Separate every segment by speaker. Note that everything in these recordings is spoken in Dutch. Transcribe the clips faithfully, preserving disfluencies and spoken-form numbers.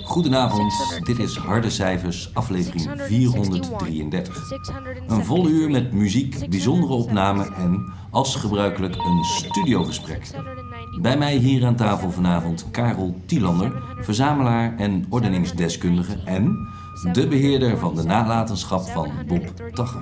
Speaker 1: Goedenavond, dit is Harde Cijfers, aflevering vierhonderddrieëndertig. Een volle uur met muziek, bijzondere opnamen en, als gebruikelijk, een studiogesprek. Bij mij hier aan tafel vanavond Karel Tielander, verzamelaar en ordeningsdeskundige en de beheerder van de nalatenschap van Bob Tagge.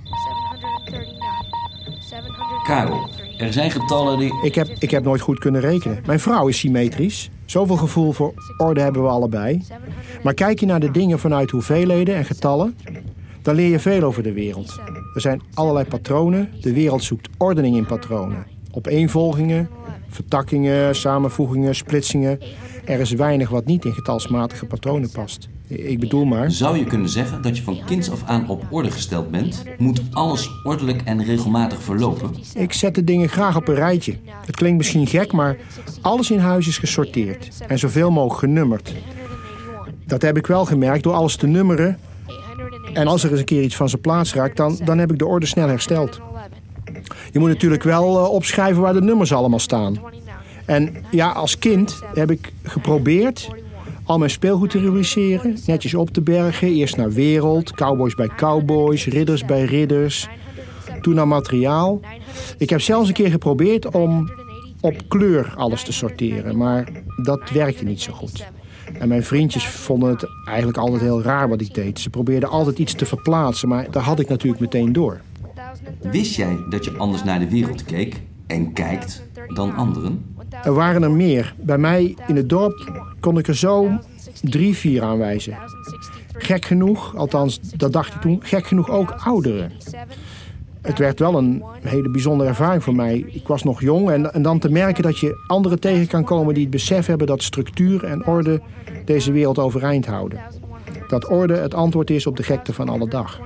Speaker 1: Karel, er zijn getallen die...
Speaker 2: Ik heb, ik heb nooit goed kunnen rekenen. Mijn vrouw is symmetrisch. Zoveel gevoel voor orde hebben we allebei. Maar kijk je naar de dingen vanuit hoeveelheden en getallen, dan leer je veel over de wereld. Er zijn allerlei patronen. De wereld zoekt ordening in patronen. Opeenvolgingen, vertakkingen, samenvoegingen, splitsingen. Er is weinig wat niet in getalsmatige patronen past. Ik bedoel maar...
Speaker 1: Zou je kunnen zeggen dat je van kinds af aan op orde gesteld bent? Moet alles ordelijk en regelmatig verlopen?
Speaker 2: Ik zet de dingen graag op een rijtje. Het klinkt misschien gek, maar alles in huis is gesorteerd. En zoveel mogelijk genummerd. Dat heb ik wel gemerkt door alles te nummeren. En als er eens een keer iets van zijn plaats raakt, dan, dan heb ik de orde snel hersteld. Je moet natuurlijk wel uh, opschrijven waar de nummers allemaal staan. En ja, als kind heb ik geprobeerd al mijn speelgoed te rubriceren, netjes op te bergen. Eerst naar wereld, cowboys bij cowboys, ridders bij ridders. Toen naar materiaal. Ik heb zelfs een keer geprobeerd om op kleur alles te sorteren, maar dat werkte niet zo goed. En mijn vriendjes vonden het eigenlijk altijd heel raar wat ik deed. Ze probeerden altijd iets te verplaatsen, maar dat had ik natuurlijk meteen door.
Speaker 1: Wist jij dat je anders naar de wereld keek en kijkt dan anderen?
Speaker 2: Er waren er meer. Bij mij in het dorp kon ik er zo drie, vier aanwijzen. Gek genoeg, althans dat dacht ik toen, gek genoeg ook ouderen. Het werd wel een hele bijzondere ervaring voor mij. Ik was nog jong en, en dan te merken dat je anderen tegen kan komen die het besef hebben dat structuur en orde deze wereld overeind houden. Dat orde het antwoord is op de gekte van alle dag.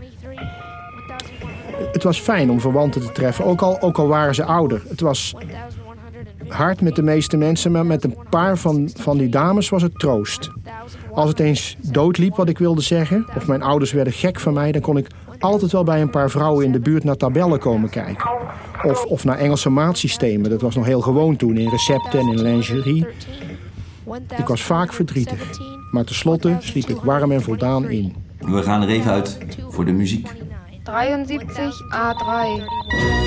Speaker 2: Het was fijn om verwanten te treffen, ook al, ook al waren ze ouder. Het was hard met de meeste mensen, maar met een paar van, van die dames was het troost. Als het eens doodliep wat ik wilde zeggen, of mijn ouders werden gek van mij, dan kon ik altijd wel bij een paar vrouwen in de buurt naar tabellen komen kijken. Of, of naar Engelse maatsystemen, dat was nog heel gewoon toen, in recepten en in lingerie. Ik was vaak verdrietig, maar tenslotte sliep ik warm en voldaan in.
Speaker 1: We gaan er even uit voor de muziek.
Speaker 3: drieënzeventig A drie.